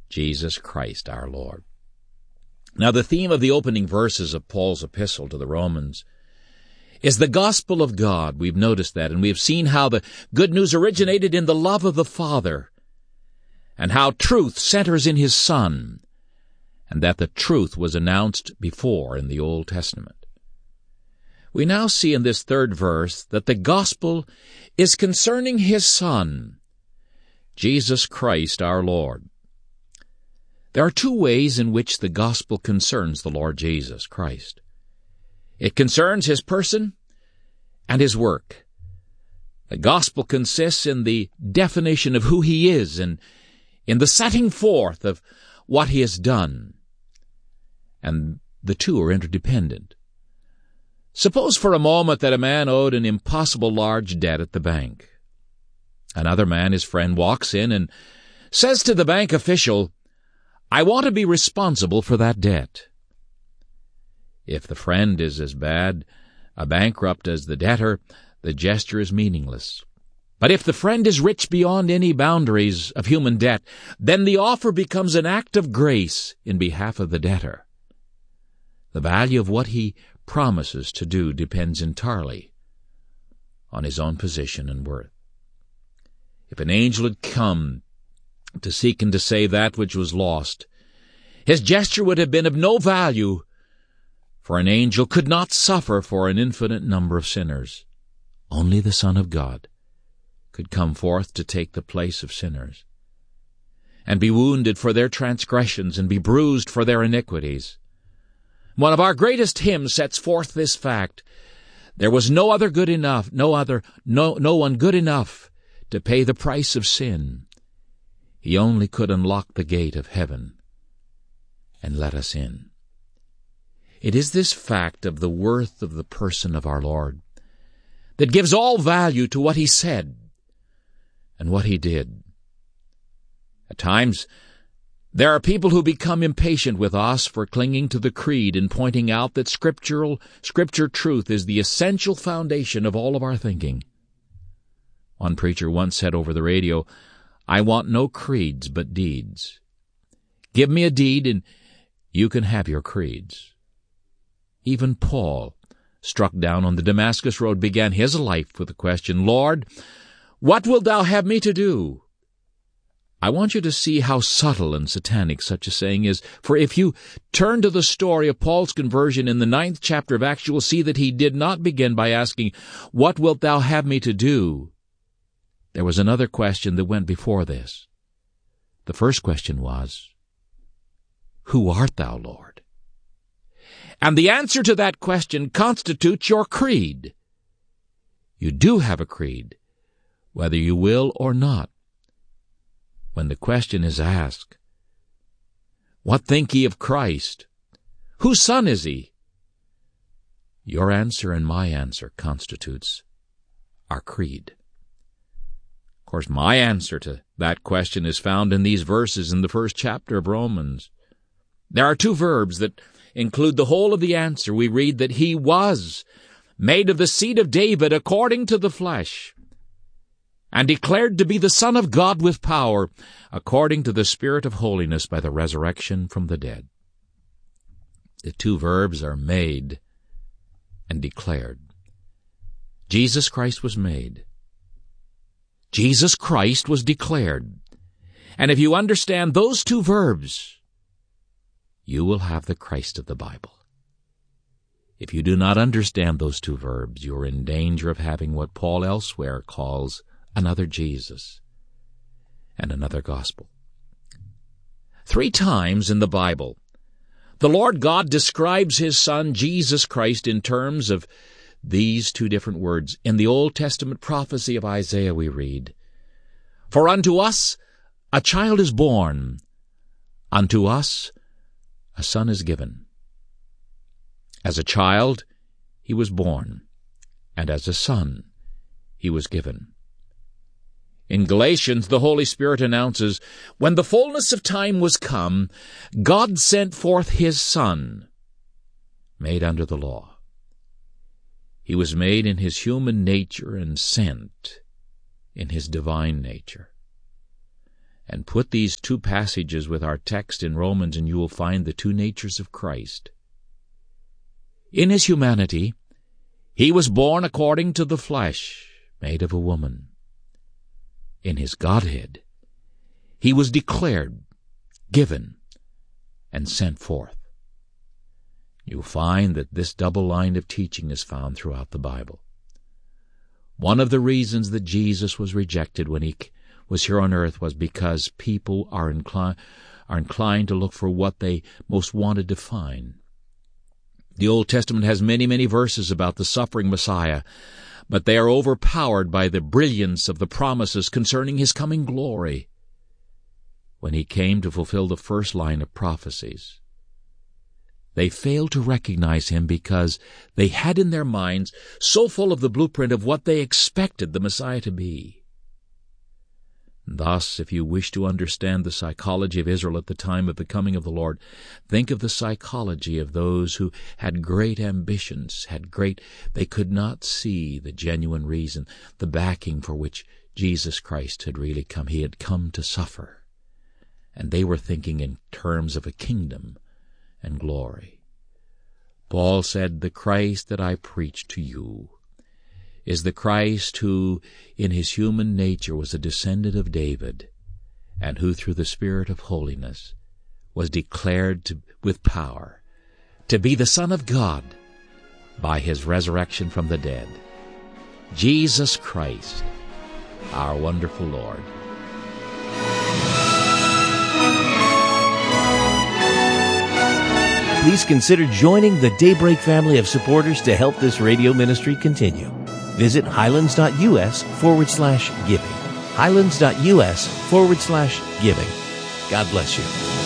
Jesus Christ our Lord. Now, the theme of the opening verses of Paul's epistle to the Romans is the gospel of God. We've noticed that, and we've seen how the good news originated in the love of the Father, and how truth centers in His Son, and that the truth was announced before in the Old Testament. We now see in this third verse that the gospel is concerning His Son, Jesus Christ our Lord. There are two ways in which the gospel concerns the Lord Jesus Christ. It concerns His person and His work. The gospel consists in the definition of who He is and in the setting forth of what He has done. And the two are interdependent. Suppose for a moment that a man owed an impossible large debt at the bank. Another man, his friend, walks in and says to the bank official, "I want to be responsible for that debt." If the friend is as bad a bankrupt as the debtor, the gesture is meaningless. But if the friend is rich beyond any boundaries of human debt, then the offer becomes an act of grace in behalf of the debtor. The value of what he promises to do depends entirely on his own position and worth. If an angel had come to seek and to save that which was lost, his gesture would have been of no value, for an angel could not suffer for an infinite number of sinners. Only the Son of God could come forth to take the place of sinners, and be wounded for their transgressions and be bruised for their iniquities. One of our greatest hymns sets forth this fact. There was no one good enough to pay the price of sin. He only could unlock the gate of heaven and let us in. It is this fact of the worth of the person of our Lord that gives all value to what He said and what He did. At times, there are people who become impatient with us for clinging to the creed and pointing out that Scripture truth is the essential foundation of all of our thinking. One preacher once said over the radio, "I want no creeds but deeds. Give me a deed and you can have your creeds." Even Paul, struck down on the Damascus road, began his life with the question, "Lord, what wilt thou have me to do?" I want you to see how subtle and satanic such a saying is, for if you turn to the story of Paul's conversion in the 9th chapter of Acts, you will see that he did not begin by asking, "What wilt thou have me to do?" There was another question that went before this. The first question was, "Who art thou, Lord?" And the answer to that question constitutes your creed. You do have a creed, whether you will or not. When the question is asked, "What think ye of Christ? Whose son is He?" Your answer and my answer constitutes our creed. Of course, my answer to that question is found in these verses in the 1st chapter of Romans. There are two verbs that include the whole of the answer. We read that He was made of the seed of David according to the flesh, and declared to be the Son of God with power, according to the Spirit of holiness by the resurrection from the dead. The two verbs are made and declared. Jesus Christ was made. Jesus Christ was declared. And if you understand those two verbs, you will have the Christ of the Bible. If you do not understand those two verbs, you are in danger of having what Paul elsewhere calls another Jesus and another gospel. 3 times in the Bible, the Lord God describes His Son, Jesus Christ, in terms of these two different words. In the Old Testament prophecy of Isaiah we read, "For unto us a child is born, unto us a son is given. As a child He was born, and as a son He was given." In Galatians, the Holy Spirit announces, "When the fullness of time was come, God sent forth His Son, made under the law. He was made in His human nature and sent in His divine nature. And put these two passages with our text in Romans, and you will find the two natures of Christ. In his humanity, he was born according to the flesh, made of a woman. In his Godhead, he was declared, given, and sent forth. You'll find that this double line of teaching is found throughout the Bible. One of the reasons that Jesus was rejected when he was here on earth was because people are inclined to look for what they most wanted to find. The Old Testament has many, many verses about the suffering Messiah, but they are overpowered by the brilliance of the promises concerning his coming glory. When he came to fulfill the first line of prophecies, they failed to recognize him because they had in their minds so full of the blueprint of what they expected the Messiah to be. Thus, if you wish to understand the psychology of Israel at the time of the coming of the Lord, think of the psychology of those who had great ambitions, they could not see the genuine reason, the backing for which Jesus Christ had really come. He had come to suffer. And they were thinking in terms of a kingdom and glory. Paul said, "The Christ that I preach to you is the Christ who, in his human nature, was a descendant of David, and who, through the Spirit of holiness, was declared with power to be the Son of God by his resurrection from the dead. Jesus Christ, our wonderful Lord." Please consider joining the Daybreak family of supporters to help this radio ministry continue. Visit highlands.us/giving. highlands.us/giving. God bless you.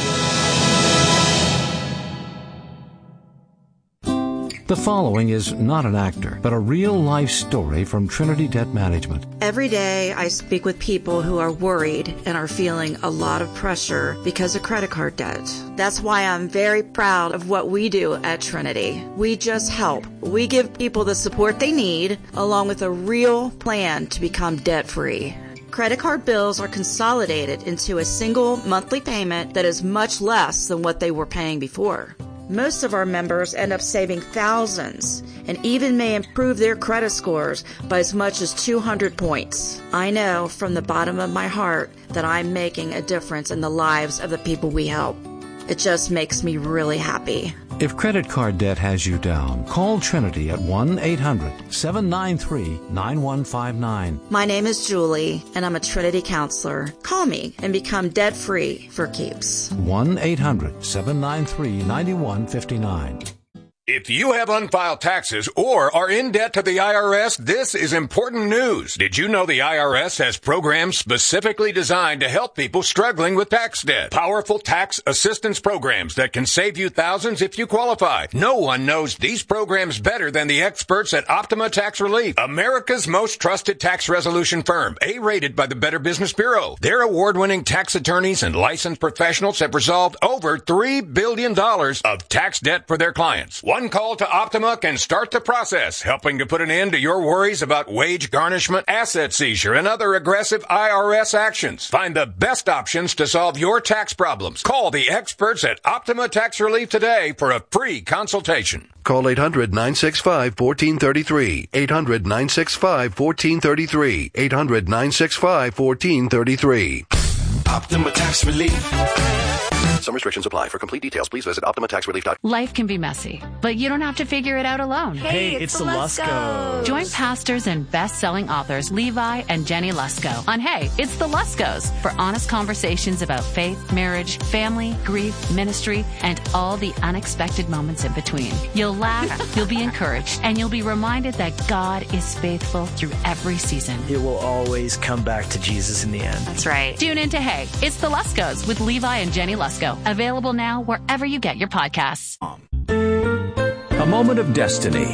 The following is not an actor, but a real-life story from Trinity Debt Management. Every day I speak with people who are worried and are feeling a lot of pressure because of credit card debt. That's why I'm very proud of what we do at Trinity. We just help. We give people the support they need, along with a real plan to become debt-free. Credit card bills are consolidated into a single monthly payment that is much less than what they were paying before. Most of our members end up saving thousands and even may improve their credit scores by as much as 200 points. I know from the bottom of my heart that I'm making a difference in the lives of the people we help. It just makes me really happy. If credit card debt has you down, call Trinity at 1-800-793-9159. My name is Julie, and I'm a Trinity counselor. Call me and become debt-free for keeps. 1-800-793-9159. If you have unfiled taxes or are in debt to the IRS, this is important news. Did you know the IRS has programs specifically designed to help people struggling with tax debt? Powerful tax assistance programs that can save you thousands if you qualify. No one knows these programs better than the experts at Optima Tax Relief, America's most trusted tax resolution firm, A-rated by the Better Business Bureau. Their award-winning tax attorneys and licensed professionals have resolved over $3 billion of tax debt for their clients. One call to Optima can start the process, helping to put an end to your worries about wage garnishment, asset seizure, and other aggressive IRS actions. Find the best options to solve your tax problems. Call the experts at Optima Tax Relief today for a free consultation. Call 800-965-1433. 800-965-1433. 800-965-1433. Optima Tax Relief. Some restrictions apply. For complete details, please visit OptimaTaxRelief.com. Life can be messy, but you don't have to figure it out alone. Hey, it's the Luskos. Join pastors and best-selling authors Levi and Jenny Lusko on Hey, It's the Luskos for honest conversations about faith, marriage, family, grief, ministry, and all the unexpected moments in between. You'll laugh, you'll be encouraged, and you'll be reminded that God is faithful through every season. It will always come back to Jesus in the end. That's right. Tune in to Hey, It's the Luskos with Levi and Jenny Lusko. Available now wherever you get your podcasts. A moment of destiny.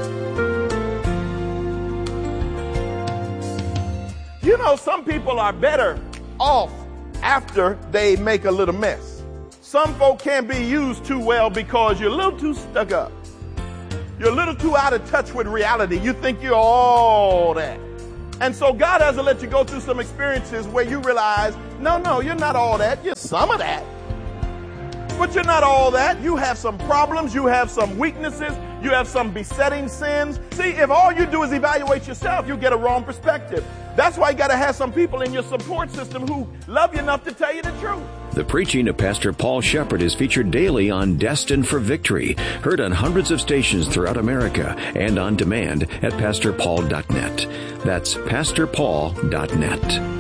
You know, some people are better off after they make a little mess. Some folk can't be used too well because you're a little too stuck up. You're a little too out of touch with reality. You think you're all that. And so God has to let you go through some experiences where you realize No, you're not all that. You're some of that. But you're not all that. You have some problems. You have some weaknesses. You have some besetting sins. See, if all you do is evaluate yourself, you get a wrong perspective. That's why you got to have some people in your support system who love you enough to tell you the truth. The preaching of Pastor Paul Shepherd is featured daily on Destined for Victory, heard on hundreds of stations throughout America and on demand at PastorPaul.net. That's PastorPaul.net.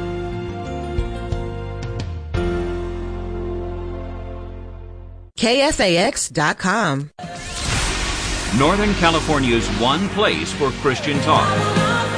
KFAX.com. Northern California's one place for Christian talk.